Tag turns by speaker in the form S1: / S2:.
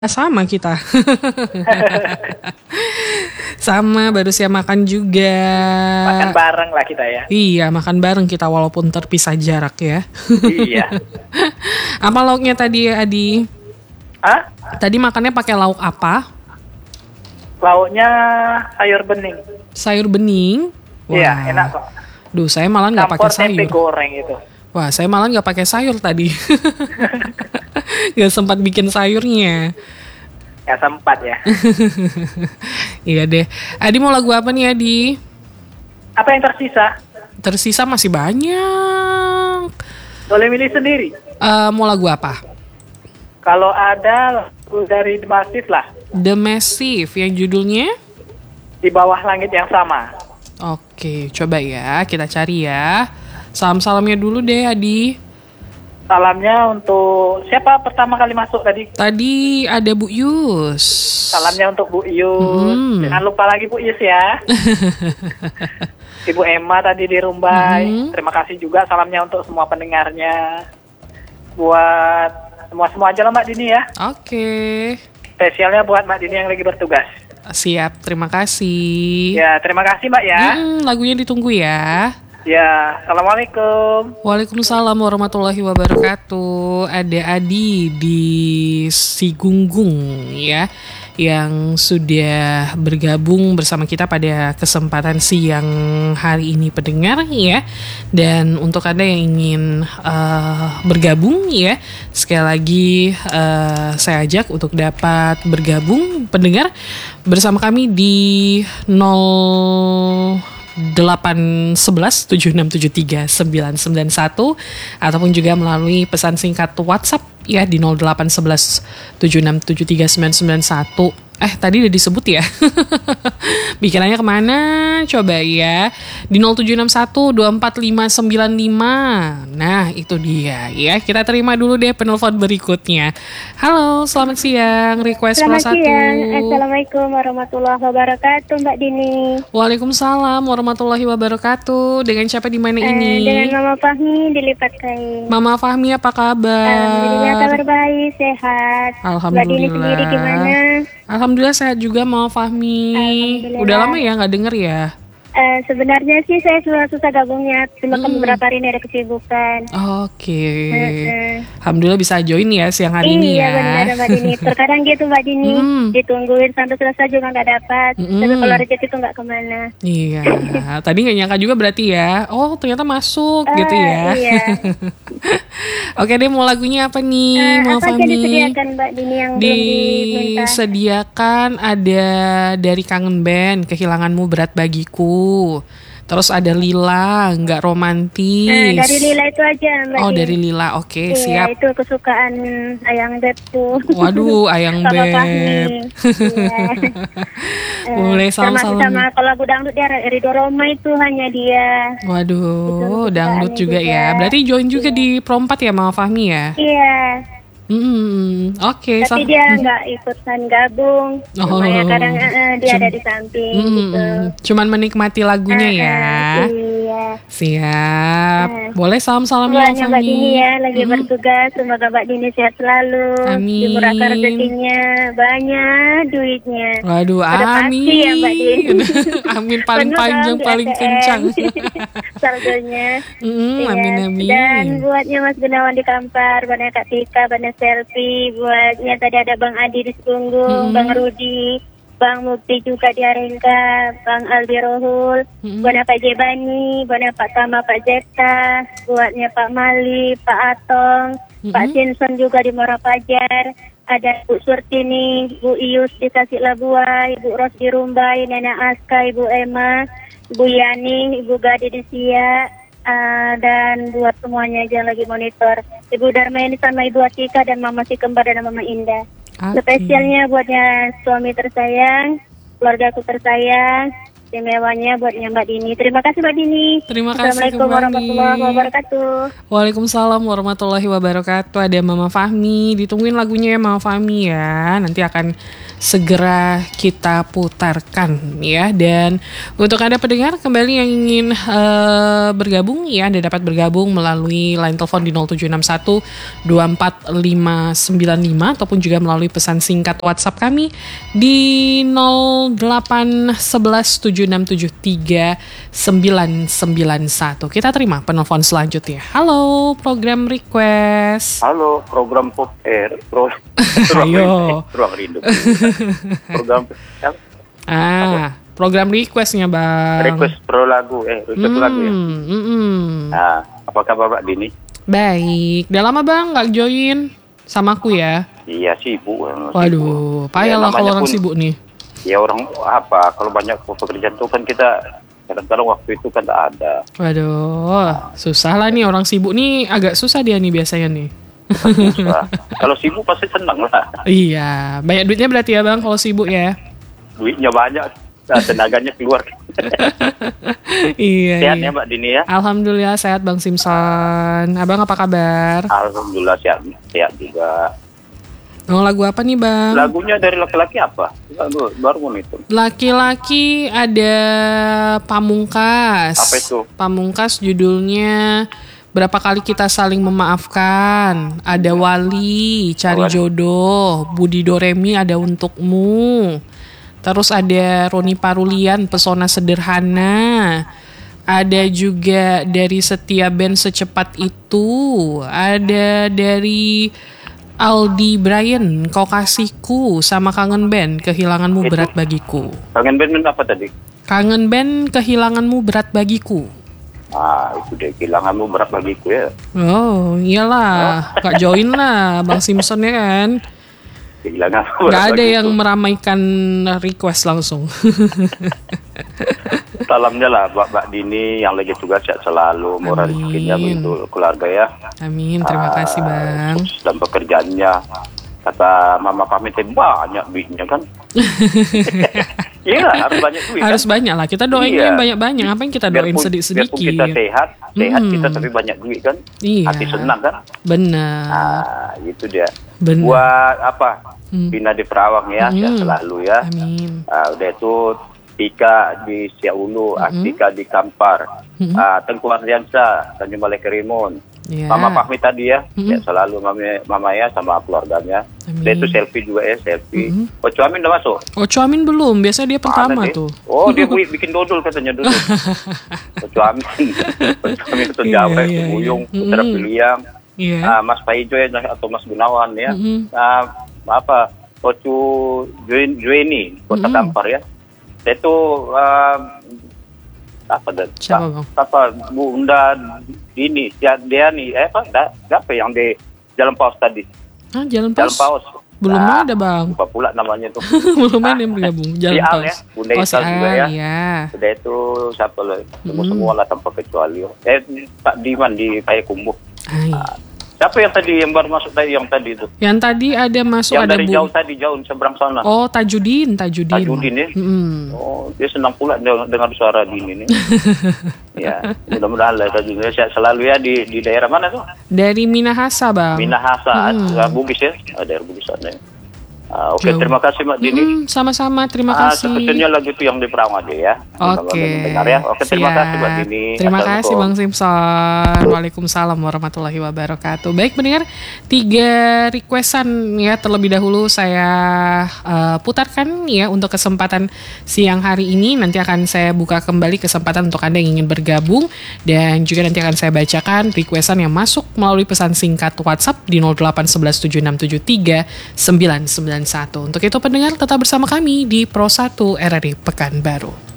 S1: Sama kita. Sama, baru siap makan juga.
S2: Makan bareng lah kita ya.
S1: Iya, makan bareng kita walaupun terpisah jarak ya.
S2: Iya.
S1: Apa lauknya tadi ya, Adi?
S2: Hah?
S1: Tadi makannya pakai lauk apa?
S2: Lauknya sayur bening.
S1: Sayur bening?
S2: Iya, enak kok.
S1: Duh, saya malah nggak pakai
S2: Campur tempe
S1: sayur.
S2: goreng itu.
S1: Wah, saya malah nggak pakai sayur tadi. Nggak sempat bikin sayurnya.
S2: Ya sempat ya.
S1: Iya deh. Adi mau lagu apa nih, Adi?
S2: Apa yang tersisa?
S1: Tersisa masih banyak.
S2: Boleh milih sendiri.
S1: Mau lagu apa?
S2: Kalau ada lagu dari The Massive lah.
S1: The Massive yang judulnya?
S2: Di bawah langit yang sama.
S1: Oke, coba ya kita cari ya. Salam-salamnya dulu deh, Adi.
S2: Salamnya untuk siapa pertama kali masuk tadi?
S1: Tadi ada Bu Yus.
S2: Salamnya untuk Bu Yus. Jangan lupa lagi Bu Yus ya. Ibu Emma tadi di Rumbai. Terima kasih juga salamnya untuk semua pendengarnya. Buat semua aja lah Mbak Dini ya.
S1: Oke.
S2: Spesialnya buat Mbak Dini yang lagi bertugas.
S1: Siap, terima kasih.
S2: Ya, terima kasih Mbak ya.
S1: Lagunya ditunggu ya.
S2: Ya, Assalamualaikum.
S1: Waalaikumsalam warahmatullahi wabarakatuh. Ada Adi di Sigunggung ya, yang sudah bergabung bersama kita pada kesempatan siang hari ini pendengar ya. Dan untuk Anda yang ingin bergabung ya, sekali lagi saya ajak untuk dapat bergabung pendengar bersama kami di 0811-7673-991 ataupun juga melalui pesan singkat WhatsApp ya di 0811-7673-991. Tadi udah disebut ya. Pikirannya kemana? Coba ya. Di 0761-24595. Nah, itu dia ya. Kita terima dulu deh penelpon berikutnya. Halo, selamat siang. Request
S3: Selamat
S1: Pro 1.
S3: siang. Assalamualaikum warahmatullahi wabarakatuh, Mbak Dini.
S1: Waalaikumsalam warahmatullahi wabarakatuh. Dengan siapa di mana ini?
S3: Dengan Mama Fahmi di Lipat Kain.
S1: Mama Fahmi, apa kabar?
S3: Alhamdulillah kabar baik, sehat.
S1: Alhamdulillah.
S3: Mbak Dini sendiri gimana?
S1: Alhamdulillah sehat juga Mama Fahmi.
S3: Alhamdulillah.
S1: Udah lama ya nggak denger ya?
S3: Sebenarnya sih saya susah gabungnya, cuma beberapa hari ini ada kesibukan.
S1: Oke. Alhamdulillah bisa join ya siang hari ini ya.
S3: Iya benar Mbak Dini. Terkadang gitu Mbak Dini, ditungguin sampai selesai juga nggak dapat. Tapi kalau rezeki itu nggak kemana.
S1: Iya. Tadi nggak nyangka juga berarti ya. Oh ternyata masuk gitu ya.
S3: Iya.
S1: Oke deh, mau lagunya apa nih Mama
S3: apa aja
S1: Fahmi?
S3: disediakan Mbak Dini yang belum diminta?
S1: Disediakan ada dari Kangen Band, Kehilanganmu Berat Bagiku. Terus ada Lila, Nggak Romantis.
S3: Dari Lila itu aja Mbak Dini.
S1: Dari Lila, oke,
S3: Iya,
S1: siap.
S3: itu kesukaan Ayang Beb tuh.
S1: Waduh, Ayang
S3: Sama
S1: Beb.
S3: Fahmi.
S1: Boleh salam-salam.
S3: Sama kalau lagu dangdut dia Ridho Roma itu hanya dia.
S1: Waduh,
S3: Itu
S1: dangdut juga ya. Berarti join juga di Pro 4 ya Mama Fahmi ya?
S3: Iya.
S1: Oke.
S3: Tapi dia nggak ikutan gabung. Makanya kadang dia ada di samping gitu.
S1: Cuman menikmati lagunya ya.
S3: Iya.
S1: Siap. Boleh salam-salam ya
S3: Semuanya Mbak
S1: Fahmi.
S3: Dini ya lagi bertugas. Semoga Mbak Dini sehat selalu.
S1: Amin.
S3: Dimurahkan rezekinya, banyak duitnya.
S1: Waduh,
S3: Udah
S1: amin.
S3: pasti ya Mbak Dini.
S1: Amin, paling
S3: Penuh
S1: panjang,
S3: dong di
S1: paling
S3: ATM.
S1: kencang.
S3: Saldonya.
S1: Amin,
S3: Iya.
S1: amin.
S3: Dan buatnya Mas Gunawan di Kampar, buatnya Kak Tika, buatnya Selfie, buatnya tadi ada Bang Adi di Sepunggung, Bang Rudi, Bang Mukti juga di Arenka, Bang Aldi Rohul, buatnya Pak Jebani, buatnya Pak Tama, Pak Jeta, buatnya Pak Mali, Pak Atong, Pak Sinson juga di Muara Pajar, ada Bu Surtini, Bu Ius di Tasik Labuai, Bu Ros di Rumbai, Nenek Aska, Ibu Emma, Bu Yani, Ibu Gadi di Siak, dan buat semuanya aja yang lagi monitor, Ibu Darmaini sama Ibu Atika dan Mama Si Kembar dan Mama Indah.
S1: Oke.
S3: Spesialnya buatnya suami tersayang, keluarga aku tersayang, istimewanya buatnya Mbak Dini. Terima kasih Mbak Dini.
S1: Terima kasih
S3: Assalamualaikum
S1: kembali.
S3: warahmatullahi wabarakatuh.
S1: Waalaikumsalam warahmatullahi wabarakatuh. Ada Mama Fahmi, ditungguin lagunya ya Mama Fahmi ya. Nanti akan segera kita putarkan ya. Dan untuk Anda pendengar kembali yang ingin bergabung ya, Anda dapat bergabung melalui line telepon di 0761 24595 ataupun juga melalui pesan singkat WhatsApp kami di 08117673 991. Kita terima penelpon selanjutnya. Halo, program request.
S4: Halo, program Pop Air.
S1: Ayo.
S4: Ruang Rindu. Program
S1: Program requestnya Bang.
S4: request pro lagu. Request lagu ya. Nah, apa kabar Mbak Dini?
S1: Baik. Udah lama Bang nggak join sama aku ya?
S4: Iya, sibuk.
S1: Waduh, payah lah kalau orang sibuk nih.
S4: Ya orang apa, kalau banyak pekerjaan tuh kan kita kadang-kadang waktu itu kan tak ada.
S1: Waduh, susah lah nih orang sibuk nih, agak susah dia nih biasanya nih.
S4: Susah. Kalau sibuk pasti senang lah.
S1: Iya, banyak duitnya berarti ya Bang kalau sibuk ya.
S4: Duitnya banyak, tenaganya keluar.
S1: Iya.
S4: Sehat
S1: iya.
S4: ya Mbak Dini ya?
S1: Alhamdulillah sehat Bang Simpson. Abang apa kabar?
S4: Alhamdulillah sehat juga.
S1: Oh, lagu apa nih Bang?
S4: Lagunya dari laki-laki apa? Baru mau itu.
S1: Laki-laki ada Pamungkas.
S4: Apa itu?
S1: Pamungkas judulnya Berapa Kali Kita Saling Memaafkan. Ada Wali, Cari Jodoh, Budi Doremi Ada Untukmu. Terus ada Roni Parulian, Pesona Sederhana. Ada juga dari Setia Band Secepat Itu. Ada dari Aldi Brian, Kau Kasihku, sama Kangen Band, Kehilanganmu Berat Bagiku.
S4: Kangen Band apa tadi?
S1: Kangen Band, Kehilanganmu Berat Bagiku.
S4: Itu deh, kehilanganmu berat bagiku ya.
S1: Oh, iyalah, Kak join lah, Bang Simpson ya kan.
S4: Kehilanganmu
S1: Gak
S4: berat
S1: ada
S4: bagiku.
S1: yang meramaikan request langsung.
S4: Salamnya lah Mbak Dini yang lagi tugas sehat selalu, moral rezekinya begitu keluarga ya.
S1: Amin, terima kasih Bang.
S4: Sukses dan pekerjaannya. Kata Mama pamit banyak duitnya kan. Iya, harus banyak duit.
S1: Harus
S4: kan?
S1: banyak lah, kita doain
S4: Iya.
S1: yang banyak-banyak. Ngapain kita doain
S4: Biarpun
S1: sedikit-sedikit?
S4: kita sehat kita tapi banyak duit kan.
S1: Iya.
S4: Hati senang kan.
S1: Benar.
S4: Itu dia.
S1: Benar.
S4: Buat apa? Bina di Perawang ya, sehat selalu ya.
S1: Amin.
S4: Udah itu Tika di Siaulu, Tika di Kampar, Tengku Ardiansa, Tanjung Balai Kerimun,
S1: Ya.
S4: Mama Fahmi tadi ya, sehat selalu mama ya sama keluarganya.
S1: Amin.
S4: Udah itu selfie juga ya, selfie. Oco Amin udah masuk?
S1: Oco Amin belum, biasanya dia pertama
S4: Mana,
S1: tuh.
S4: Oh, dia bikin dodol katanya dodol. Oco Amin itu
S1: Iya,
S4: Jawa,
S1: iya,
S4: Buyung,
S1: iya.
S4: Putra Piliang,
S1: Iya.
S4: Mas Paijo ya, atau Mas Gunawan ya. Ocu Jueni, Kota Kampar ya. Itu apa dan
S1: Siapa, Bang?
S4: apa Bunda ini dia nih apa yang di Jalan Paus tadi?
S1: Jalan
S4: Jalan
S1: Paus.
S4: Paus.
S1: Belum ada Bang.
S4: Lupa pula namanya tuh.
S1: Belum ada yang bergabung. Jalan
S4: Si Al
S1: Paus.
S4: ya, Bunda
S1: Oh, si
S4: Isal juga
S1: Al,
S4: ya.
S1: ya.
S4: Udah itu siapa loh? Semua lah tanpa kecuali. Pak Diman di Payakumbuh.
S1: Ay.
S4: Siapa yang tadi yang baru masuk tadi yang tadi itu?
S1: Yang tadi ada masuk
S4: Yang
S1: ada
S4: dari jauh tadi jauh seberang sana.
S1: Oh, Tajudin.
S4: Tajudin ya. Oh, dia senang pula dengar suara Dini nih. Ya, mudah-mudahan lah Tajudin sehat selalu ya di daerah mana tuh?
S1: Dari Minahasa, Bang.
S4: Minahasa, Bugis ya. Daerah Bugis sana ya. Oke,
S1: Jauh.
S4: terima kasih Mbak Dini.
S1: Sama-sama, terima kasih.
S4: Sepertinya lagu itu yang di Perawang aja ya.
S1: Oke.
S4: Dengar ya. Oke, terima
S1: siap.
S4: kasih Mbak Dini.
S1: Terima kasih
S4: Assalamualaikum.
S1: Bang Simpson. Waalaikumsalam warahmatullahi wabarakatuh. Baik pendengar, 3 requestan ya terlebih dahulu saya putarkan ya untuk kesempatan siang hari ini. Nanti akan saya buka kembali kesempatan untuk Anda yang ingin bergabung dan juga nanti akan saya bacakan requestan yang masuk melalui pesan singkat WhatsApp di 08117673 991. Untuk itu pendengar tetap bersama kami di Pro 1 RRI Pekanbaru.